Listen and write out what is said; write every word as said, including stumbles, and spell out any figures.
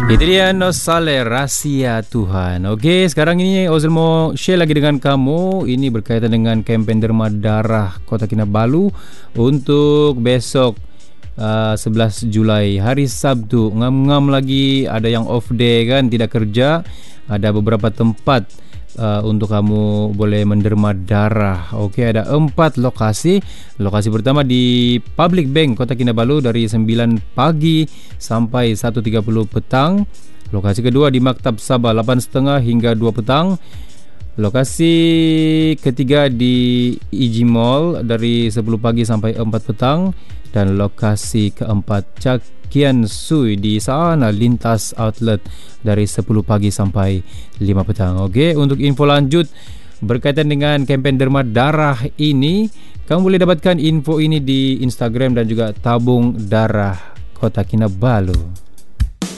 Itu dia No Saleh, Rahsia Tuhan. Okey, sekarang ini Ozil mau share lagi dengan kamu. Ini berkaitan dengan kempen derma darah Kota Kinabalu untuk besok uh, sebelas Julai, hari Sabtu. Ngam-ngam lagi, ada yang off day kan, tidak kerja. Ada beberapa tempat uh, untuk kamu boleh menderma darah. Okey, ada empat lokasi. Lokasi pertama di Public Bank Kota Kinabalu dari sembilan pagi sampai satu tiga puluh petang. Lokasi kedua di Maktab Sabah lapan tiga puluh hingga dua petang. Lokasi ketiga di Iji Mall dari sepuluh pagi sampai empat petang. Dan lokasi keempat Cakian Sui di sana Lintas Outlet dari sepuluh pagi sampai lima petang. Okey, untuk info lanjut berkaitan dengan kempen derma darah ini, kamu boleh dapatkan info ini di Instagram dan juga Tabung Darah Kota Kinabalu.